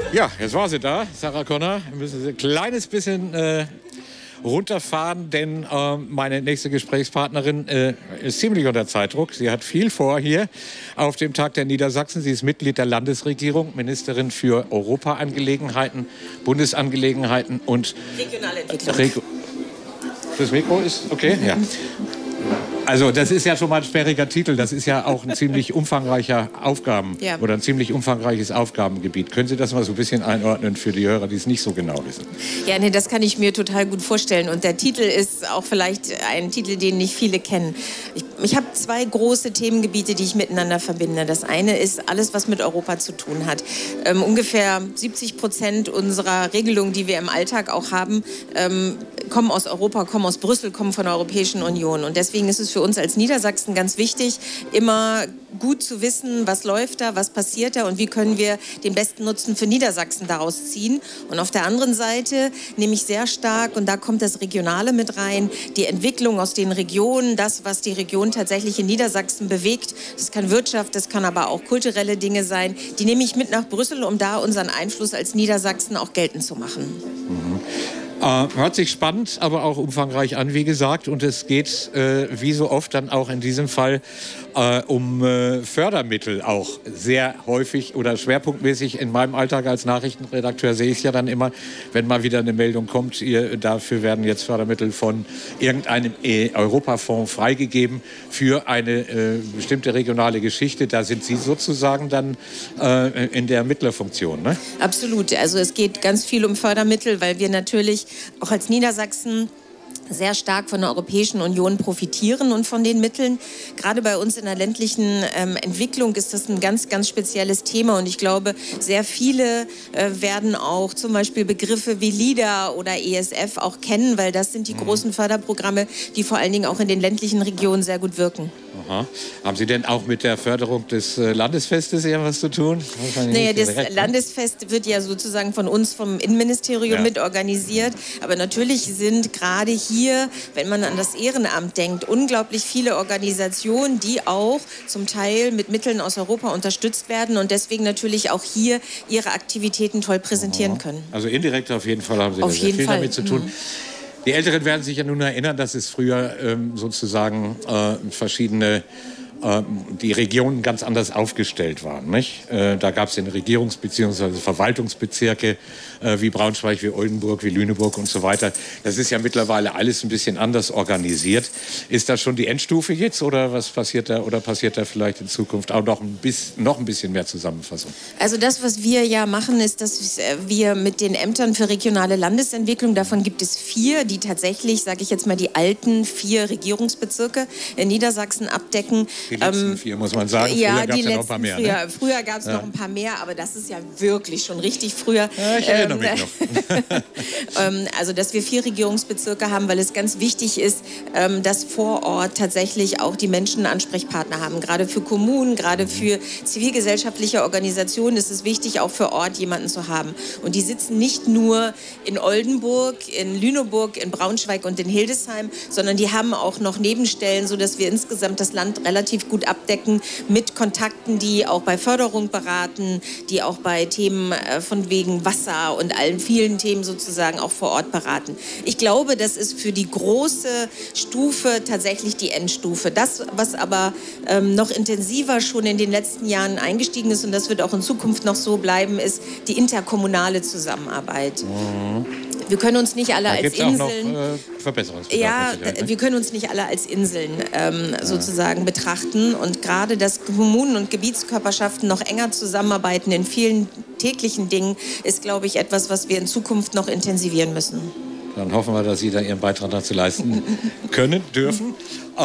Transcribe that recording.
Ja, jetzt war sie da, Sarah Connor. Wir müssen ein kleines bisschen runterfahren, denn meine nächste Gesprächspartnerin ist ziemlich unter Zeitdruck. Sie hat viel vor hier auf dem Tag der Niedersachsen. Sie ist Mitglied der Landesregierung, Ministerin für Europaangelegenheiten, Bundesangelegenheiten und regionale Entwicklung. Das Mikro ist okay? Ja. Also das ist ja schon mal ein sperriger Titel. Das ist ja auch ein ziemlich umfangreicher oder ein ziemlich umfangreiches Aufgabengebiet. Können Sie das mal so ein bisschen einordnen für die Hörer, die es nicht so genau wissen? Ja, nee, das kann ich mir total gut vorstellen. Und der Titel ist auch vielleicht ein Titel, den nicht viele kennen. Ich habe zwei große Themengebiete, die ich miteinander verbinde. Das eine ist alles, was mit Europa zu tun hat. Ungefähr 70% unserer Regelungen, die wir im Alltag auch haben, kommen aus Europa, kommen aus Brüssel, kommen von der Europäischen Union. Und deswegen ist es für uns als Niedersachsen ganz wichtig, immer gut zu wissen, was läuft da, was passiert da und wie können wir den besten Nutzen für Niedersachsen daraus ziehen. Und auf der anderen Seite nehme ich sehr stark, und da kommt das Regionale mit rein, die Entwicklung aus den Regionen, das, was die Region tatsächlich in Niedersachsen bewegt. Das kann Wirtschaft, das kann aber auch kulturelle Dinge sein. Die nehme ich mit nach Brüssel, um da unseren Einfluss als Niedersachsen auch geltend zu machen. Mhm. Hört sich spannend, aber auch umfangreich an, wie gesagt. Und es geht, wie so oft, dann auch in diesem Fall um Fördermittel auch sehr häufig oder schwerpunktmäßig. In meinem Alltag als Nachrichtenredakteur sehe ich es ja dann immer, wenn mal wieder eine Meldung kommt, dafür werden jetzt Fördermittel von irgendeinem Europafonds freigegeben für eine bestimmte regionale Geschichte. Da sind Sie sozusagen dann in der Mittlerfunktion, ne? Absolut. Also es geht ganz viel um Fördermittel, weil wir natürlich auch als Niedersachsen sehr stark von der Europäischen Union profitieren und von den Mitteln. Gerade bei uns in der ländlichen Entwicklung ist das ein ganz, ganz spezielles Thema. Und ich glaube, sehr viele werden auch zum Beispiel Begriffe wie LEADER oder ESF auch kennen, weil das sind die großen Förderprogramme, die vor allen Dingen auch in den ländlichen Regionen sehr gut wirken. Aha. Haben Sie denn auch mit der Förderung des Landesfestes irgendwas zu tun? Naja, das Landesfest wird ja sozusagen von uns, vom Innenministerium mit organisiert. Aber natürlich sind gerade hier, wenn man an das Ehrenamt denkt, unglaublich viele Organisationen, die auch zum Teil mit Mitteln aus Europa unterstützt werden und deswegen natürlich auch hier ihre Aktivitäten toll präsentieren können. Also indirekt auf jeden Fall haben Sie da sehr viel damit zu tun. Die Älteren werden sich ja nun erinnern, dass es früher sozusagen verschiedene die Regionen ganz anders aufgestellt waren, nicht? Da gab es den Regierungs- bzw. Verwaltungsbezirke wie Braunschweig, wie Oldenburg, wie Lüneburg und so weiter. Das ist ja mittlerweile alles ein bisschen anders organisiert. Ist das schon die Endstufe jetzt oder was passiert da, oder passiert da vielleicht in Zukunft auch noch ein bisschen mehr Zusammenfassung? Also das, was wir ja machen, ist, dass wir mit den Ämtern für regionale Landesentwicklung, davon gibt es 4, die tatsächlich, sage ich jetzt mal, die alten 4 Regierungsbezirke in Niedersachsen abdecken. Die letzten 4, muss man sagen. Ja, früher gab es ja noch ein paar mehr. Ne? Früher gab es noch ein paar mehr, aber das ist ja wirklich schon richtig früher. Ja, ich erinnere mich noch. Also, dass wir 4 Regierungsbezirke haben, weil es ganz wichtig ist, dass vor Ort tatsächlich auch die Menschen Ansprechpartner haben. Gerade für Kommunen, gerade für zivilgesellschaftliche Organisationen ist es wichtig, auch vor Ort jemanden zu haben. Und die sitzen nicht nur in Oldenburg, in Lüneburg, in Braunschweig und in Hildesheim, sondern die haben auch noch Nebenstellen, sodass wir insgesamt das Land relativ gut abdecken mit Kontakten, die auch bei Förderung beraten, die auch bei Themen von wegen Wasser und allen vielen Themen sozusagen auch vor Ort beraten. Ich glaube, das ist für die große Stufe tatsächlich die Endstufe. Das, was aber noch intensiver schon in den letzten Jahren eingestiegen ist, und das wird auch in Zukunft noch so bleiben, ist die interkommunale Zusammenarbeit. Wir können uns nicht alle als Inseln. Verbesserungsbedarf. Wir können uns nicht alle als Inseln sozusagen betrachten. Und gerade, dass Kommunen und Gebietskörperschaften noch enger zusammenarbeiten in vielen täglichen Dingen, ist, glaube ich, etwas, was wir in Zukunft noch intensivieren müssen. Dann hoffen wir, dass Sie da Ihren Beitrag dazu leisten können, dürfen.